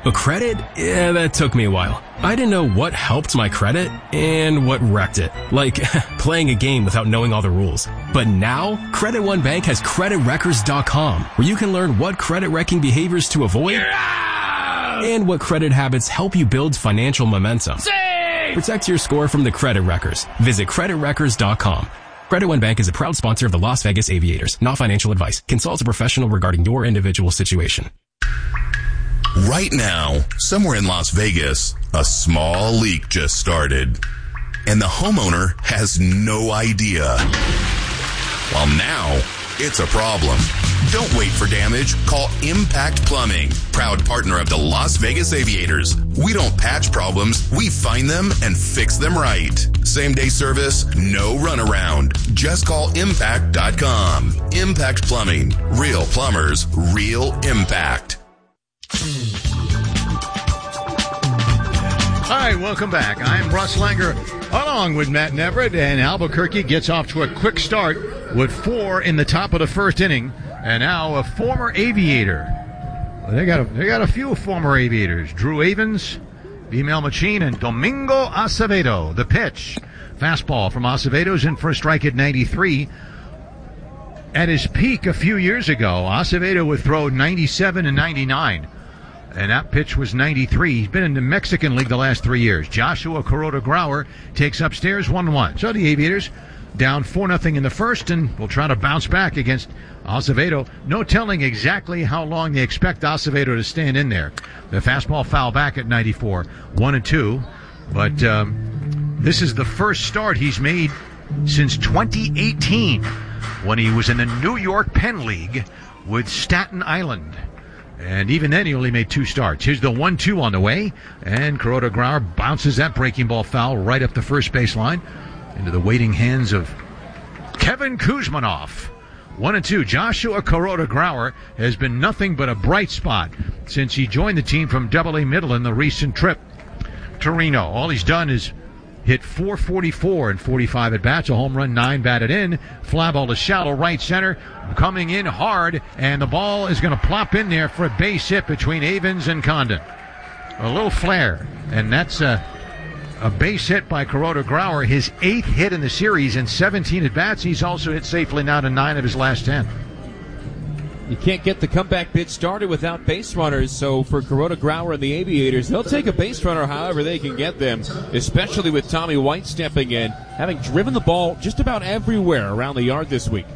But credit, yeah, that took me a while. I didn't know what helped my credit and what wrecked it. Like playing a game without knowing all the rules. But now, Credit One Bank has CreditWreckers.com, where you can learn what credit wrecking behaviors to avoid and what credit habits help you build financial momentum. Protect your score from the credit wreckers. Visit CreditWreckers.com. Credit One Bank is a proud sponsor of the Las Vegas Aviators. Not financial advice. Consult a professional regarding your individual situation. Right now, somewhere in Las Vegas, a small leak just started, and the homeowner has no idea. Well, now, it's a problem. Don't wait for damage. Call Impact Plumbing, proud partner of the Las Vegas Aviators. We don't patch problems, we find them and fix them right. Same-day service, no runaround. Just call Impact.com. Impact Plumbing. Real plumbers, real impact. All right, welcome back. I'm Russ Langer, along with Matt Neverett, and Albuquerque gets off to a quick start with 4 in the top of the first inning, and now a former Aviator. Well, they got a few former Aviators: Drew Avens, Female Machine, and Domingo Acevedo. The pitch, fastball from Acevedo's in for a strike at 93. At his peak a few years ago, Acevedo would throw 97 and 99. And that pitch was 93. He's been in the Mexican League the last 3 years. Joshua Kuroda Grauer takes upstairs 1-1. So the Aviators down 4-0 in the first, and will try to bounce back against Acevedo. No telling exactly how long they expect Acevedo to stand in there. The fastball foul back at 94, 1-2. But this is the first start he's made since 2018, when he was in the New York Penn League with Staten Island. And even then, he only made 2 starts. Here's the 1-2 on the way. And Kuroda Grauer bounces that breaking ball foul right up the first baseline into the waiting hands of Kevin Kuzmanoff. 1-2. Joshua Kuroda Grauer has been nothing but a bright spot since he joined the team from Double-A Middle in the recent trip to Reno. All he's done is hit .444 in 45 at-bats, a home run, 9 batted in. Fly ball to shallow right center, coming in hard, and the ball is going to plop in there for a base hit between Avens and Condon. A little flare, and that's a base hit by Kuroda Grauer, his 8th hit in the series in 17 at-bats. He's also hit safely now to 9 of his last 10. You can't get the comeback bid started without base runners, so for Kuroda Grauer and the Aviators, they'll take a base runner however they can get them, especially with Tommy White stepping in, having driven the ball just about everywhere around the yard this week.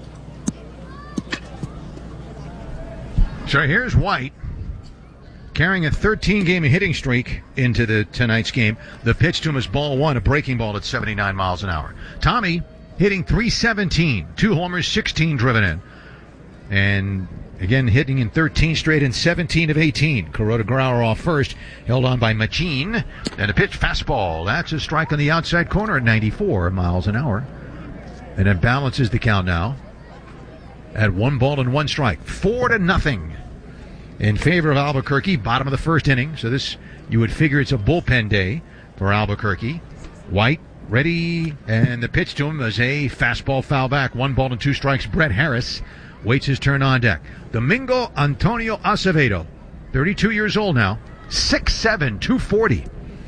So here's White, carrying a 13-game hitting streak into tonight's game. The pitch to him is ball 1, a breaking ball at 79 miles an hour. Tommy hitting .317, 2 homers, 16 driven in. And again, hitting in 13 straight and 17 of 18. Kuroda Grauer off first, held on by Machine. And a pitch, fastball. That's a strike on the outside corner at 94 miles an hour. And it balances the count now at 1 ball and 1 strike. 4-0 in favor of Albuquerque, bottom of the first inning. So this, you would figure it's a bullpen day for Albuquerque. White ready, and the pitch to him is a fastball foul back. 1 ball and 2 strikes. Brett Harris waits his turn on deck. Domingo Antonio Acevedo, 32 years old now, 6'7", 240.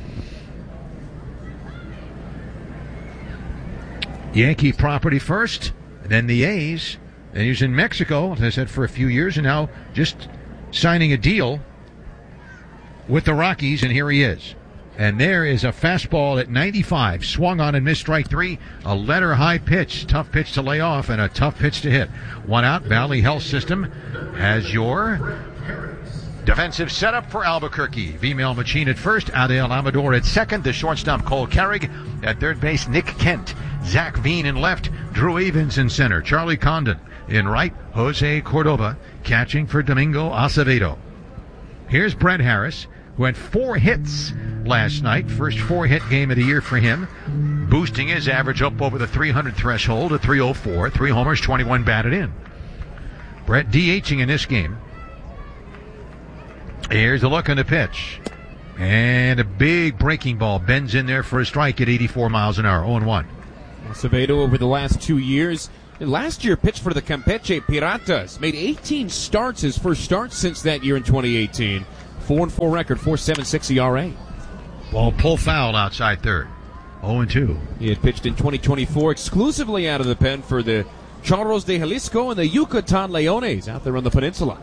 Yankee property first, then the A's. And he was in Mexico, as I said, for a few years, and now just signing a deal with the Rockies, and here he is. And there is a fastball at 95, swung on and missed strike 3. A letter high pitch, tough pitch to lay off, and a tough pitch to hit. 1 out. Valley Health System has your defensive setup for Albuquerque. Female Machine at first, Adel Amador at second, the shortstop Cole Carrig at third base, Nick Kent, Zach Veen in left, Drew Avens in center, Charlie Condon in right, Jose Cordova catching for Domingo Acevedo. Here's Brett Harris, who had 4 hits last night. First 4-hit game of the year for him, boosting his average up over the 300 threshold at 304. 3 homers, 21 batted in. Brett DHing in this game. Here's a look on the pitch. And a big breaking ball bends in there for a strike at 84 miles an hour, 0-1. Acevedo over the last 2 years. Last year pitched for the Campeche Piratas. Made 18 starts, his first start since that year in 2018. 4-4 record, 4.76 ERA. Ball pull foul outside third. 0-2. He had pitched in 2024 exclusively out of the pen for the Charros de Jalisco and the Yucatan Leones out there on the peninsula.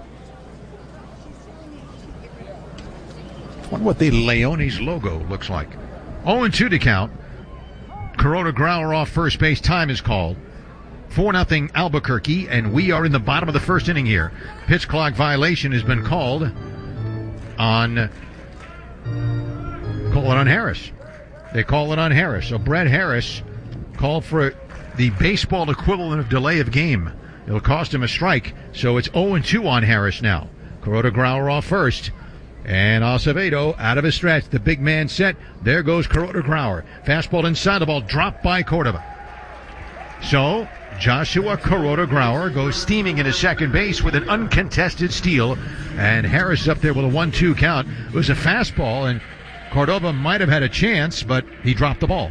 I wonder what the Leones logo looks like. 0-2 to count. Kuroda Grauer off first base. Time is called. 4-0 Albuquerque, and we are in the bottom of the first inning here. Pitch clock violation has been called on Harris. They call it on Harris. So Brett Harris called for the baseball equivalent of delay of game. It'll cost him a strike, so it's 0-2 on Harris now. Kuroda Grauer off first. And Acevedo out of his stretch. The big man set. There goes Kuroda Grauer. Fastball inside, the ball dropped by Cordova. So Joshua Kuroda Grauer goes steaming into second base with an uncontested steal. And Harris up there with a 1-2 count. It was a fastball, and Cordova might have had a chance, but he dropped the ball.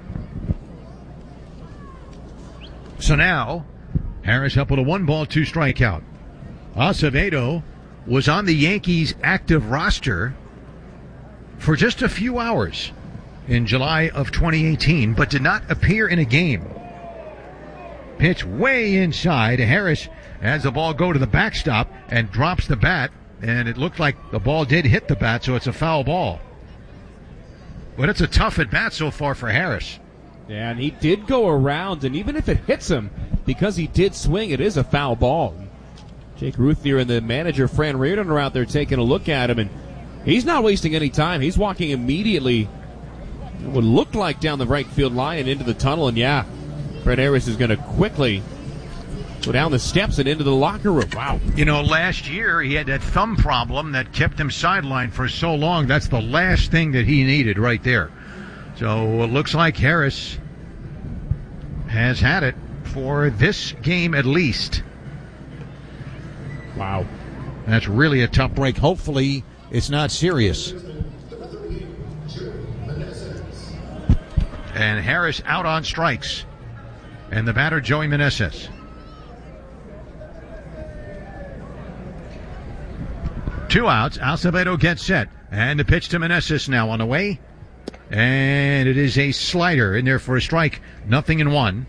So now, Harris up with a 1-2 count. Acevedo was on the Yankees' active roster for just a few hours in July of 2018, but did not appear in a game. Pitch way inside. Harris has the ball go to the backstop and drops the bat, and it looked like the ball did hit the bat, so it's a foul ball. But it's a tough at bat so far for Harris. Yeah, and he did go around, and even if it hits him, because he did swing, it is a foul ball. Jake Ruthier and the manager, Fran Reardon, are out there taking a look at him, and he's not wasting any time. He's walking immediately, it would look like down the right field line and into the tunnel, and yeah, Brett Harris is going to quickly go down the steps and into the locker room. Wow. You know, last year he had that thumb problem that kept him sidelined for so long. That's the last thing that he needed right there. So it looks like Harris has had it for this game at least. Wow. That's really a tough break. Hopefully it's not serious. And Harris out on strikes. And the batter, Joey Meneses. 2 outs. Acevedo gets set. And the pitch to Meneses now on the way. And it is a slider in there for a strike. 0-1.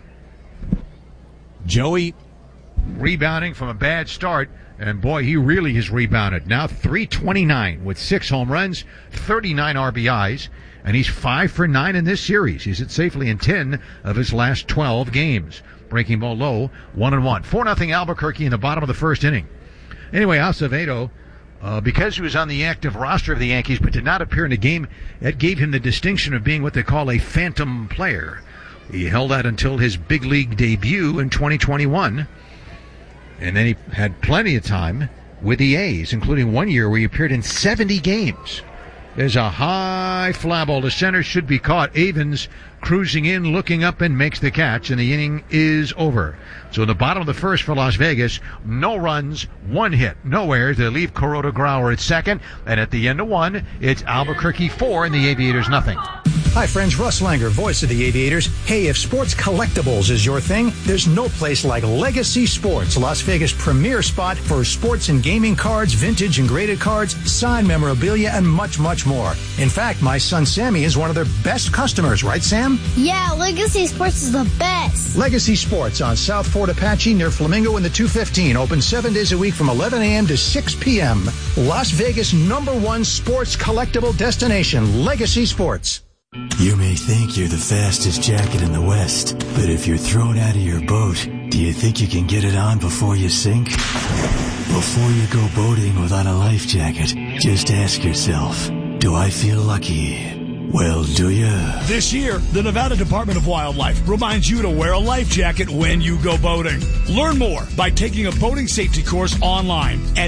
Joey rebounding from a bad start. And boy, he really has rebounded. Now 329 with 6 home runs, 39 RBIs. And he's 5 for 9 in this series. He's hit safely in 10 of his last 12 games. Breaking ball low, 1-1. 4-0 Albuquerque in the bottom of the first inning. Anyway, Acevedo, because he was on the active roster of the Yankees but did not appear in the game, that gave him the distinction of being what they call a phantom player. He held out until his big league debut in 2021. And then he had plenty of time with the A's, including one year where he appeared in 70 games. There's a high fly ball to center, should be caught. Avens cruising in, looking up, and makes the catch, and the inning is over. So in the bottom of the first for Las Vegas, no runs, 1 hit, no errors. They leave Kuroda Grauer at second, and at the end of 1, it's Albuquerque 4 and the Aviators nothing. Hi friends, Russ Langer, voice of the Aviators. Hey, if sports collectibles is your thing, there's no place like Legacy Sports, Las Vegas' premier spot for sports and gaming cards, vintage and graded cards, signed memorabilia, and much, much more. In fact, my son Sammy is one of their best customers, right Sam? Yeah, Legacy Sports is the best. Legacy Sports on South Fort Apache near Flamingo in the 215. Open 7 days a week from 11 a.m. to 6 p.m. Las Vegas' #1 sports collectible destination, Legacy Sports. You may think you're the fastest jacket in the West, but if you're thrown out of your boat, do you think you can get it on before you sink? Before you go boating without a life jacket, just ask yourself, do I feel lucky? Well, do you? This year, the Nevada Department of Wildlife reminds you to wear a life jacket when you go boating. Learn more by taking a boating safety course online at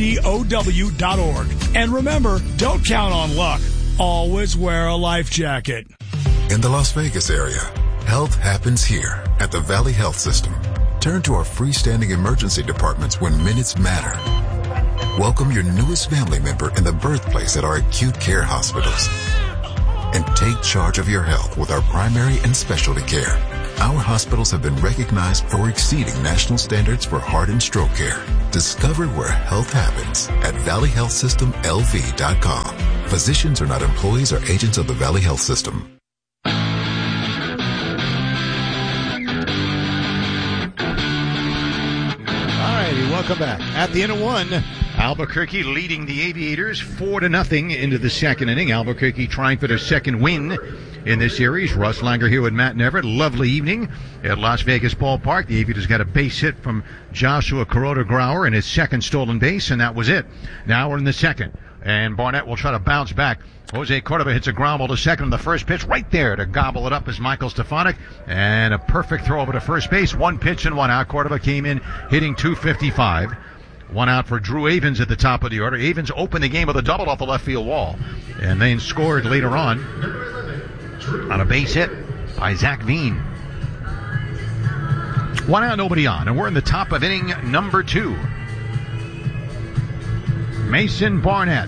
ndow.org. And remember, don't count on luck. Always wear a life jacket. In the Las Vegas area, health happens here at the Valley Health System. Turn to our freestanding emergency departments when minutes matter. Welcome your newest family member in the birthplace at our acute care hospitals. And take charge of your health with our primary and specialty care. Our hospitals have been recognized for exceeding national standards for heart and stroke care. Discover where health happens at valleyhealthsystemlv.com. Physicians are not employees or agents of the Valley Health System. Welcome back. At the end of one, Albuquerque leading the Aviators 4-0 into the second inning. Albuquerque trying for their second win in this series. Russ Langer here with Matt Neverett. Lovely evening at Las Vegas Ballpark. The Aviators got a base hit from Joshua Kuroda-Grauer and his second stolen base, and that was it. Now we're in the second, and Barnett will try to bounce back. Jose Cordova hits a ground ball to second on the first pitch. Right there to gobble it up is Michael Stefanik. And a perfect throw over to first base. One pitch and one out. Cordova came in hitting .255. One out for Drew Avens at the top of the order. Avens opened the game with a double off the left field wall. And then scored later on a base hit by Zach Veen. One out, nobody on. And we're in the top of inning number 2. Mason Barnett.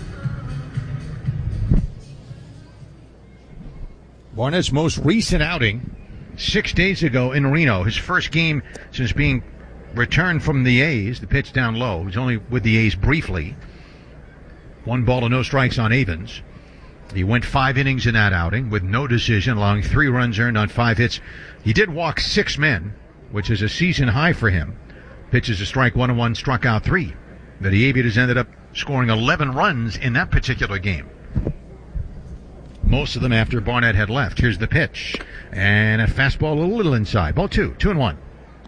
Barnett's most recent outing 6 days ago in Reno. His first game since being returned from the A's. The pitch down low. He was only with the A's briefly. 1 ball and no strikes on Avens. He went 5 innings in that outing with no decision, allowing 3 runs earned on 5 hits. He did walk 6 men, which is a season high for him. Pitches a strike 1-1, struck out 3. But the Aviators ended up scoring 11 runs in that particular game. Most of them after Barnett had left. Here's the pitch. And a fastball a little inside. Ball 2. 2-1.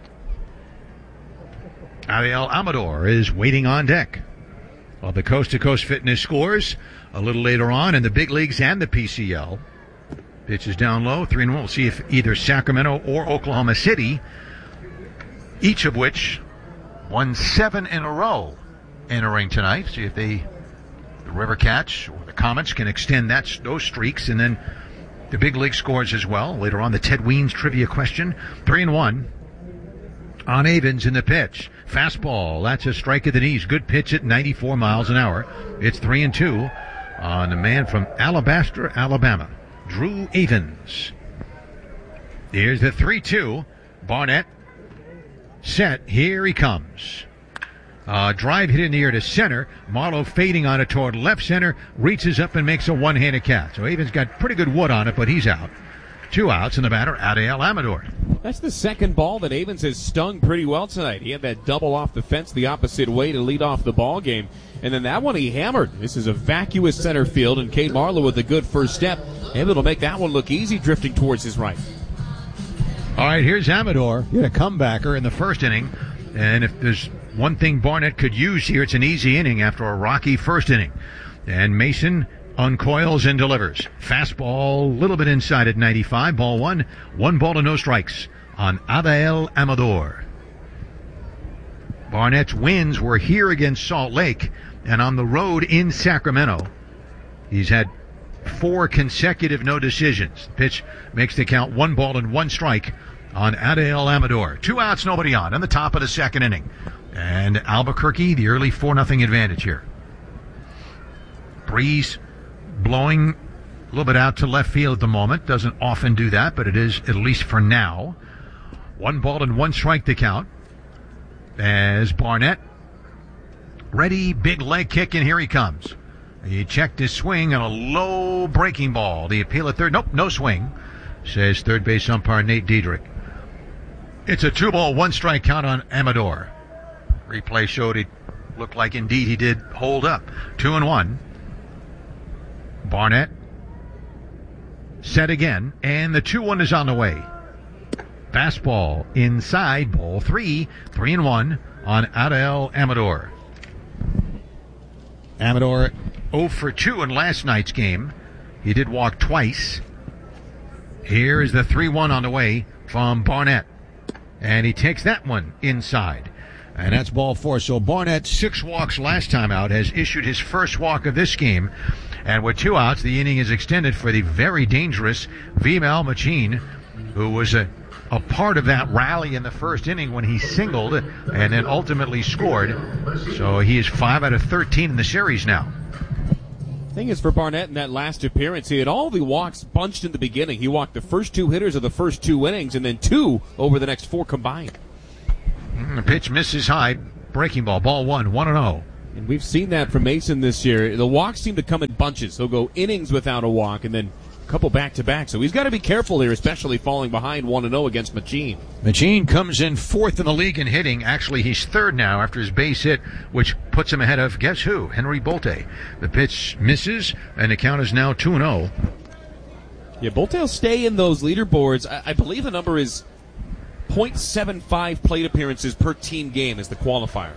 Ariel Amador is waiting on deck. Well, the Coast to Coast Fitness scores a little later on in the big leagues and the PCL. Pitch is down low. 3-1. We'll see if either Sacramento or Oklahoma City, each of which won 7 in a row entering tonight. See if the River Cats or the Comets can extend those streaks, and then the big league scores as well. Later on, the Ted Weens trivia question. 3-1 on Avens in the pitch. Fastball, that's a strike at the knees. Good pitch at 94 miles an hour. It's 3-2 on the man from Alabaster, Alabama, Drew Avens. Here's the 3-2. Barnett set. Here he comes. Drive hit in the air to center. Marlowe fading on it toward left center. Reaches up and makes a one-handed catch. So Avens got pretty good wood on it, but he's out. 2 outs, and the batter, Ariel Amador. That's the second ball that Avens has stung pretty well tonight. He had that double off the fence the opposite way to lead off the ball game. And then that one he hammered. This is a vacuous center field, and Cade Marlowe with a good first step, able to make that one look easy, drifting towards his right. All right, here's Amador. He had a comebacker in the first inning. And if there's one thing Barnett could use here, it's an easy inning after a rocky first inning. And Mason uncoils and delivers. Fastball, a little bit inside at 95. Ball 1. 1 ball to no strikes on Ariel Amador. Barnett's wins were here against Salt Lake and on the road in Sacramento. He's had 4 consecutive no decisions. Pitch makes the count 1 ball and 1 strike on Ariel Amador. 2 outs, nobody on in the top of the second inning. And Albuquerque, the early 4-0 advantage here. Breeze blowing a little bit out to left field at the moment. Doesn't often do that, but it is at least for now. 1 ball and 1 strike to count. As Barnett, ready, big leg kick, and here he comes. He checked his swing on a low breaking ball. The appeal at third, nope, no swing, says third base umpire Nate Diedrich. It's a 2-ball, 1 strike count on Amador. Replay showed it looked like indeed he did hold up. 2-1. Barnett set again, and the 2-1 is on the way. Fastball inside, ball 3. 3-1 on Ariel Amador. Amador 0 for 2 in last night's game. He did walk twice. Here is the 3-1 on the way from Barnett. And he takes that one inside. And that's ball 4. So Barnett, 6 walks last time out, has issued his first walk of this game. And with 2 outs, the inning is extended for the very dangerous Vimal Machin, who was a part of that rally in the first inning when he singled and then ultimately scored. So he is 5 out of 13 in the series now. Thing is, for Barnett in that last appearance, he had all the walks bunched in the beginning. He walked the first 2 hitters of the first 2 innings and then 2 over the next 4 combined. The pitch misses high. Breaking ball. Ball 1, 1-0. And we've seen that from Mason this year. The walks seem to come in bunches. He'll go innings without a walk and then a couple back-to-back. So he's got to be careful here, especially falling behind 1-0 against Machin. Machin comes in 4th in the league in hitting. Actually, he's 3rd now after his base hit, which puts him ahead of, guess who? Henry Bolte. The pitch misses, and the count is now 2-0. Yeah, Bolte will stay in those leaderboards. I believe the number is .75 plate appearances per team game is the qualifier.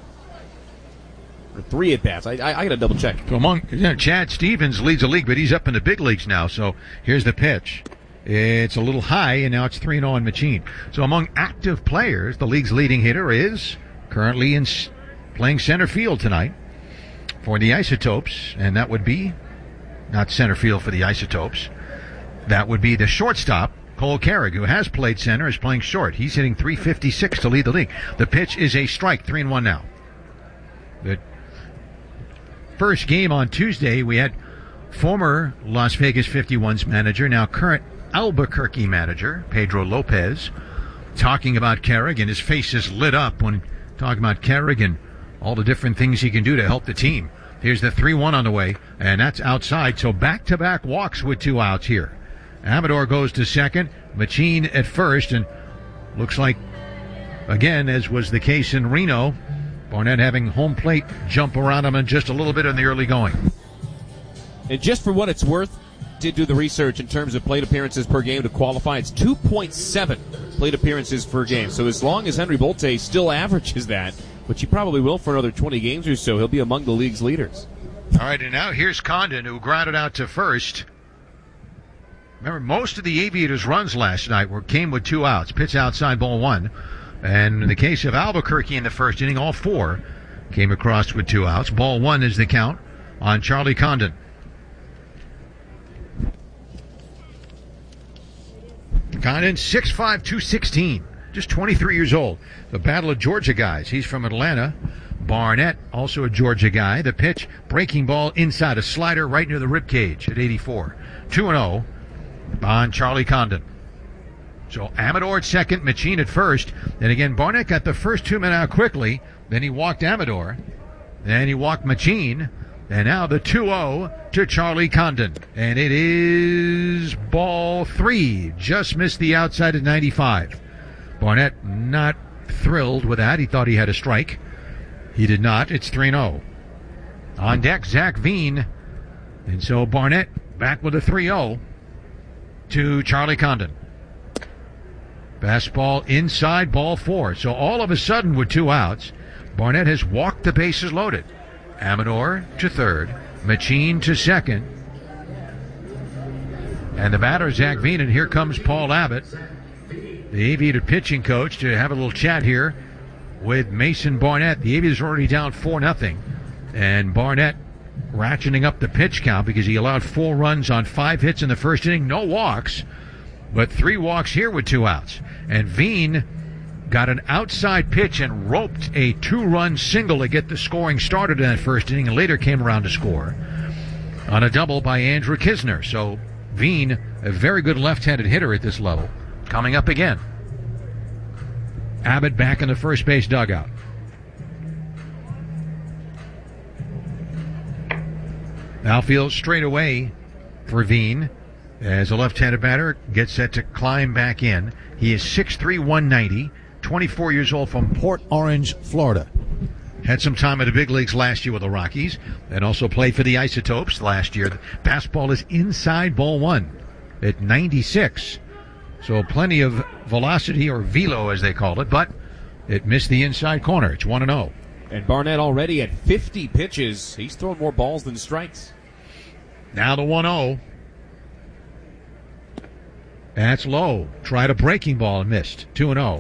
Or 3 at-bats. I got to double check. So Chad Stevens leads the league, but he's up in the big leagues now. So here's the pitch. It's a little high, and now it's 3-0 on Machin. So among active players, the league's leading hitter is currently playing center field tonight for the Isotopes, and that would be not center field for the Isotopes. That would be the shortstop, Cole Carrig, who has played center, is playing short. He's hitting .356 to lead the league. The pitch is a strike, 3-1 now. The first game on Tuesday, we had former Las Vegas 51's manager, now current Albuquerque manager, Pedro Lopez, talking about Carrig, and his face is lit up when talking about Carrig and all the different things he can do to help the team. Here's the 3-1 on the way, and that's outside, so back-to-back walks with 2 outs here. Amador goes to second, Machin at first, and looks like, again, as was the case in Reno, Barnett having home plate jump around him and just a little bit in the early going. And just for what it's worth, did do the research in terms of plate appearances per game to qualify. It's 2.7 plate appearances per game. So as long as Henry Bolte still averages that, which he probably will for another 20 games or so, he'll be among the league's leaders. All right, and now here's Condon, who grounded out to first. Remember, most of the Aviators' runs last night came with 2 outs. Pitch outside, ball 1. And in the case of Albuquerque in the first inning, all 4 came across with 2 outs. Ball 1 is the count on Charlie Condon. Condon, 6'5", 216, just 23 years old. The Battle of Georgia guys. He's from Atlanta. Barnett, also a Georgia guy. The pitch, breaking ball inside, a slider right near the ribcage at 84. 2-0 on Charlie Condon. So Amador at second, Machin at first. Then again, Barnett got the first 2 men out quickly. Then he walked Amador. Then he walked Machin. And now the 2-0 to Charlie Condon. And it is ball 3. Just missed the outside at 95. Barnett not thrilled with that. He thought he had a strike. He did not. It's 3-0. On deck, Zach Veen. And so Barnett back with a 3-0 to Charlie Condon. Fastball inside, ball 4. So all of a sudden with 2 outs, Barnett has walked the bases loaded. Amador to third, Machin to second. And the batter, Zach Veen, and here comes Paul Abbott, the Aviator pitching coach, to have a little chat here with Mason Barnett. The Aviators are already down 4-0. And Barnett ratcheting up the pitch count because he allowed 4 runs on 5 hits in the first inning. No walks, but 3 walks here with 2 outs. And Veen got an outside pitch and roped a 2-run single to get the scoring started in that first inning, and later came around to score on a double by Andrew Kisner. So Veen, a very good left-handed hitter at this level, coming up again. Abbott back in the first base dugout. Outfield straight away for Veen as a left-handed batter gets set to climb back in. He is 6'3", 190, 24 years old, from Port Orange, Florida. Had some time in the big leagues last year with the Rockies and also played for the Isotopes last year. The fastball is inside, ball 1 at 96. So plenty of velocity, or velo as they call it, but it missed the inside corner. It's 1-0. And Barnett already at 50 pitches. He's thrown more balls than strikes. Now the 1-0. That's low. Tried a breaking ball and missed. 2-0.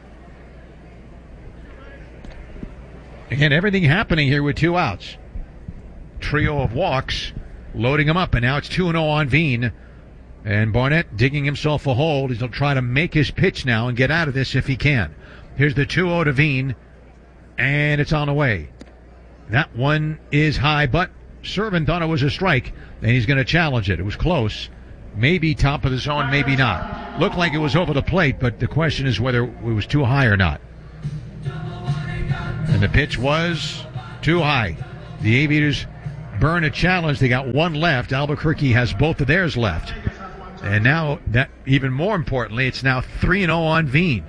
Again, everything happening here with 2 outs. Trio of walks, loading him up, and now it's 2-0 on Veen. And Barnett digging himself a hole. He'll try to make his pitch now and get out of this if he can. Here's the 2-0 to Veen, and it's on the way. That one is high, but Servin thought it was a strike, and he's going to challenge it. It was close. Maybe top of the zone, maybe not. Looked like it was over the plate, but the question is whether it was too high or not. And the pitch was too high. The Aviators burn a challenge. They got one left. Albuquerque has both of theirs left. And now, that even more importantly, it's now 3-0 on Veen.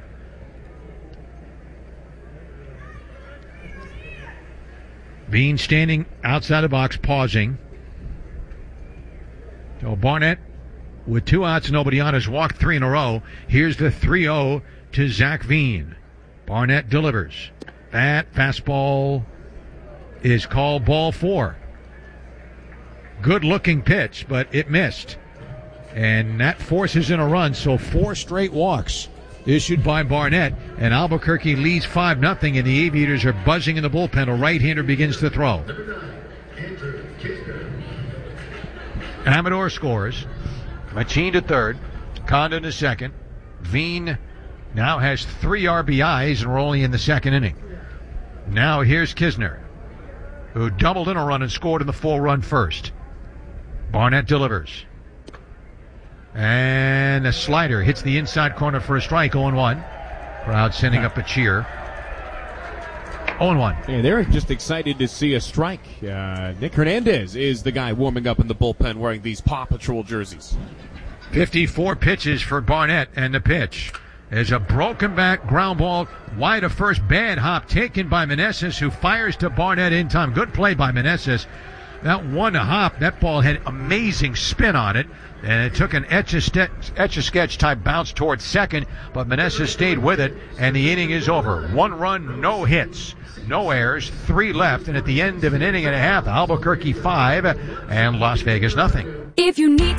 Veen standing outside the box, pausing. So Barnett, with 2 outs, nobody on, has walked 3 in a row. Here's the 3-0 to Zach Veen. Barnett delivers. That fastball is called ball 4. Good-looking pitch, but it missed. And that forces in a run, so 4 straight walks issued by Barnett. And Albuquerque leads 5-0, and the Aviators are buzzing in the bullpen. A right-hander begins to throw. Amador scores. Machine to third. Condon to second. Veen now has 3 RBIs, and we're only in the second inning. Now here's Kisner, who doubled in a run and scored in the 4-run first. Barnett delivers. And a slider hits the inside corner for a strike, 0-1. Crowd sending up a cheer. 0-1. Yeah, they're just excited to see a strike. Nick Hernandez is the guy warming up in the bullpen wearing these Paw Patrol jerseys. 54 pitches for Barnett, and the pitch is a broken back ground ball wide of first. Bad hop taken by Meneses, who fires to Barnett in time. Good play by Meneses. That one hop, that ball had amazing spin on it, and it took an etch-a-sketch type bounce towards second, but Meneses stayed with it, and the inning is over. 1 run, no hits, no errors, 3 left, and at the end of an inning and a half, Albuquerque 5 and Las Vegas nothing. If you need